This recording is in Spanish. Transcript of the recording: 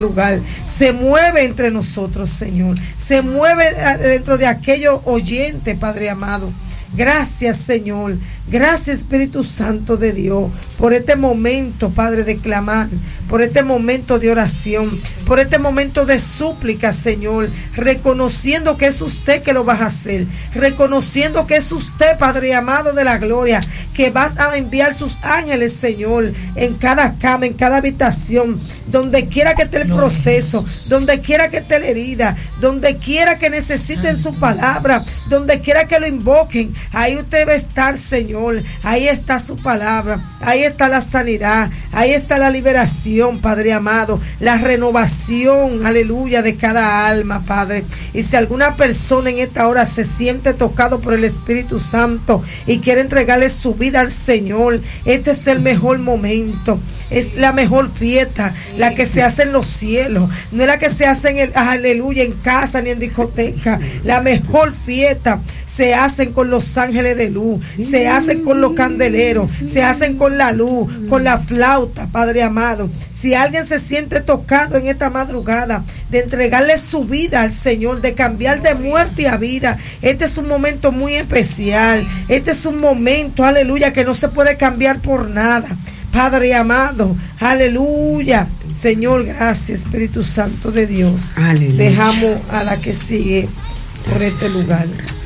lugar, se mueve entre nosotros, Señor, se mueve dentro de aquellos oyentes, Padre amado. Gracias, Señor, gracias, Espíritu Santo de Dios, por este momento, Padre, de clamar, por este momento de oración, por este momento de súplica, Señor, reconociendo que es usted que lo va a hacer, reconociendo que es usted, Padre amado de la gloria, que vas a enviar sus ángeles, Señor, en cada cama, en cada habitación, donde quiera que esté el proceso, donde quiera que esté la herida, donde quiera que necesiten su palabra, donde quiera que lo invoquen, ahí usted va a estar, Señor, ahí está su palabra, ahí está la sanidad, ahí está la liberación, Padre amado, la renovación, aleluya, de cada alma, Padre. Y si alguna persona en esta hora se siente tocado por el Espíritu Santo y quiere entregarle su vida al Señor, este es el mejor momento, es la mejor fiesta, la que se hace en los cielos, no es la que se hace en el, aleluya, en casa ni en discoteca. La mejor fiesta se hacen con los ángeles de luz, se hacen con los candeleros, se hacen con la luz, con la flauta, Padre amado. Si alguien se siente tocado en esta madrugada de entregarle su vida al Señor, de cambiar de muerte a vida, este es un momento muy especial, este es un momento, aleluya, que no se puede cambiar por nada. Padre amado, aleluya. Señor, gracias, Espíritu Santo de Dios. Aleluya. Dejamos a la que sigue por este lugar.